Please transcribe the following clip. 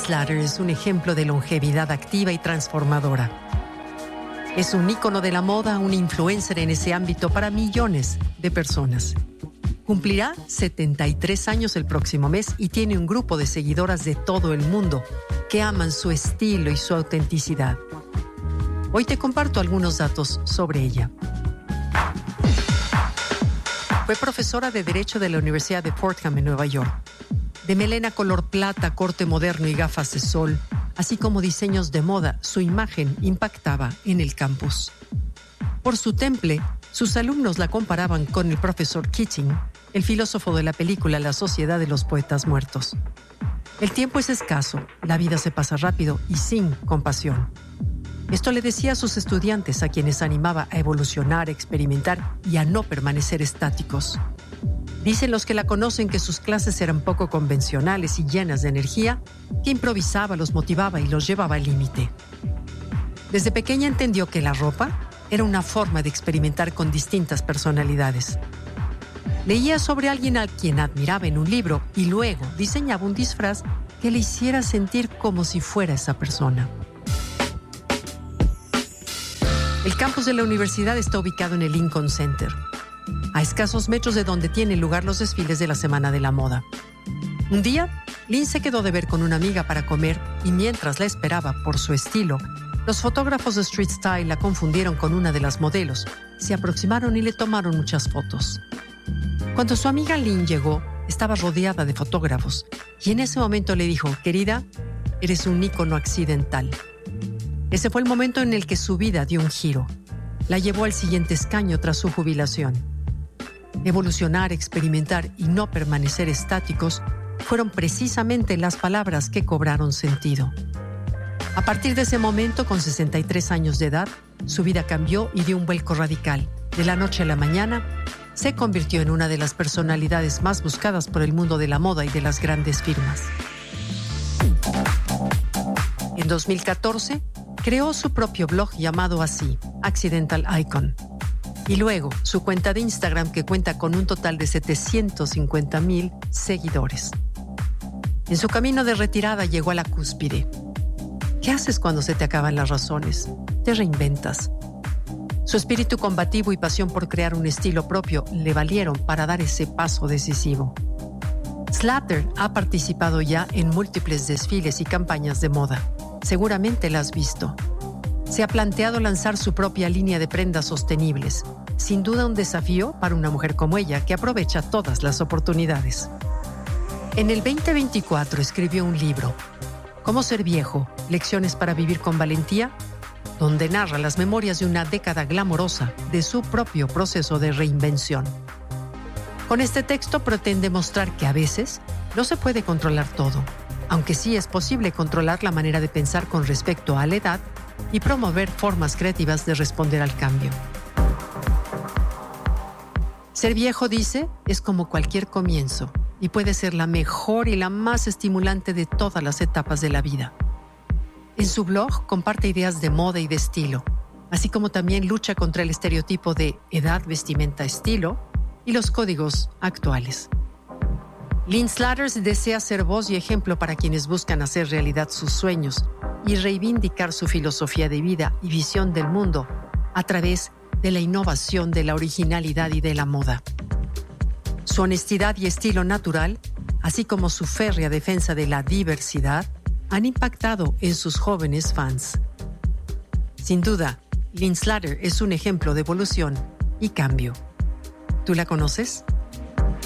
Slatter es un ejemplo de longevidad activa y transformadora. Es un ícono de la moda, un influencer en ese ámbito para millones de personas. Cumplirá 73 años el próximo mes y tiene un grupo de seguidoras de todo el mundo que aman su estilo y su autenticidad. Hoy te comparto algunos datos sobre ella. Fue profesora de Derecho de la Universidad de Fordham en Nueva York. De melena color plata, corte moderno y gafas de sol, así como diseños de moda, su imagen impactaba en el campus. Por su temple, sus alumnos la comparaban con el profesor Keating, el filósofo de la película La Sociedad de los Poetas Muertos. El tiempo es escaso, la vida se pasa rápido y sin compasión. Esto le decía a sus estudiantes, a quienes animaba a evolucionar, experimentar y a no permanecer estáticos. Dicen los que la conocen que sus clases eran poco convencionales y llenas de energía, que improvisaba, los motivaba y los llevaba al límite. Desde pequeña entendió que la ropa era una forma de experimentar con distintas personalidades. Leía sobre alguien a quien admiraba en un libro y luego diseñaba un disfraz que le hiciera sentir como si fuera esa persona. El campus de la universidad está ubicado en el Lincoln Center, a escasos metros de donde tienen lugar los desfiles de la Semana de la Moda. Un día, Lynn se quedó de ver con una amiga para comer y mientras la esperaba por su estilo, los fotógrafos de Street Style la confundieron con una de las modelos, se aproximaron y le tomaron muchas fotos. Cuando su amiga Lynn llegó, estaba rodeada de fotógrafos y en ese momento le dijo: «Querida, eres un ícono accidental». Ese fue el momento en el que su vida dio un giro. La llevó al siguiente escaño tras su jubilación. Evolucionar, experimentar y no permanecer estáticos fueron precisamente las palabras que cobraron sentido. A partir de ese momento, con 63 años de edad, su vida cambió y dio un vuelco radical. De la noche a la mañana, se convirtió en una de las personalidades más buscadas por el mundo de la moda y de las grandes firmas. En 2014, creó su propio blog llamado así, Accidental Icon. Y luego, su cuenta de Instagram, que cuenta con un total de 750,000 seguidores. En su camino de retirada llegó a la cúspide. ¿Qué haces cuando se te acaban las razones? Te reinventas. Su espíritu combativo y pasión por crear un estilo propio le valieron para dar ese paso decisivo. Slatter ha participado ya en múltiples desfiles y campañas de moda. Seguramente la has visto. Se ha planteado lanzar su propia línea de prendas sostenibles. Sin duda un desafío para una mujer como ella que aprovecha todas las oportunidades. En el 2024 escribió un libro, ¿Cómo ser viejo? Lecciones para vivir con valentía, donde narra las memorias de una década glamorosa de su propio proceso de reinvención. Con este texto pretende mostrar que a veces no se puede controlar todo, aunque sí es posible controlar la manera de pensar con respecto a la edad y promover formas creativas de responder al cambio. Ser viejo, dice, es como cualquier comienzo y puede ser la mejor y la más estimulante de todas las etapas de la vida. En su blog comparte ideas de moda y de estilo, así como también lucha contra el estereotipo de edad, vestimenta, estilo y los códigos actuales. Lynn Slatter desea ser voz y ejemplo para quienes buscan hacer realidad sus sueños y reivindicar su filosofía de vida y visión del mundo a través de la innovación, de la originalidad y de la moda. Su honestidad y estilo natural, así como su férrea defensa de la diversidad, han impactado en sus jóvenes fans. Sin duda, Lynn Slatter es un ejemplo de evolución y cambio. ¿Tú la conoces?